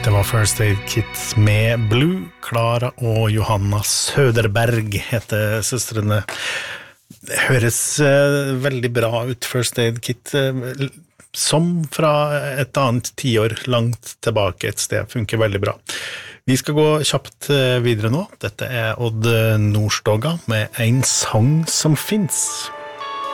Det var First Aid Kit med Blue. Klara og Johanna Söderberg heter søstrene. Det høres veldig bra ut, First Aid Kit, som fra et annet 10 år langt tilbake et sted. Funker veldig bra. Vi skal gå kjapt videre nå. Dette Odd Nordstoga med En sang som finnes.